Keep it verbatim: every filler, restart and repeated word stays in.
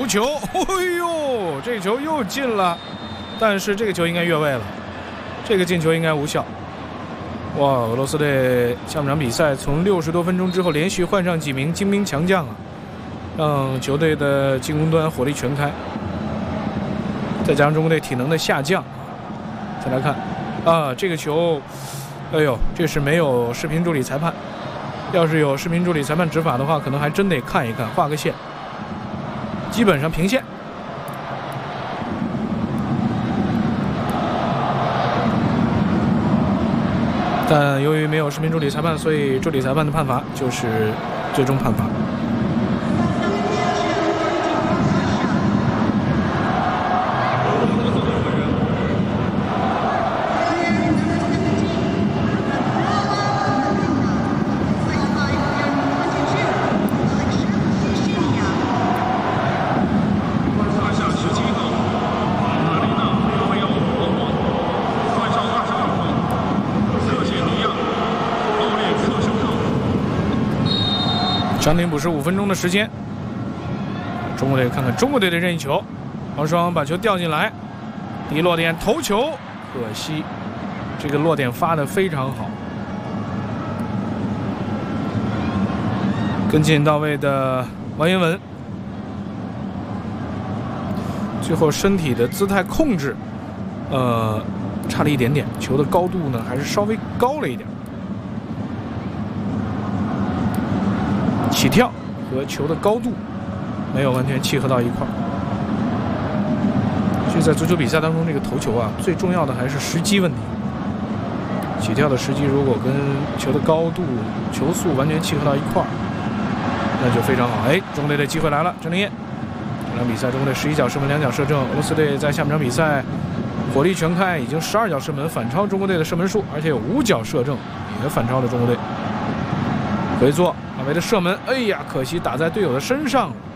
头球，哎呦，这球又进了，但是这个球应该越位了，这个进球应该无效。哇，俄罗斯队下半场比赛从六十多分钟之后连续换上几名精兵强将啊，让球队的进攻端火力全开，再加上中国队体能的下降，再来看啊，这个球，哎呦，这是没有视频助理裁判，要是有视频助理裁判执法的话，可能还真得看一看，画个线，基本上平线。但由于没有视频助理裁判，所以助理裁判的判罚就是最终判罚。暂停补时五分钟的时间，中国队看看中国队的任意球，王双把球吊进来，低落点头球，可惜这个落点发得非常好。跟进到位的王彦文，最后身体的姿态控制，呃，差了一点点，球的高度呢还是稍微高了一点。起跳和球的高度没有完全契合到一块儿。所以在足球比赛当中，这个头球啊，最重要的还是时机问题。起跳的时机如果跟球的高度、球速完全契合到一块儿，那就非常好。哎，中国队的机会来了，郑林业。这场比赛中国队十一脚射门，两脚射正。俄罗斯队在下半场比赛火力全开，已经十二脚射门，反超中国队的射门数，而且有五脚射正，也反超了中国队。回做。阿维的射门，哎呀，可惜打在队友的身上了。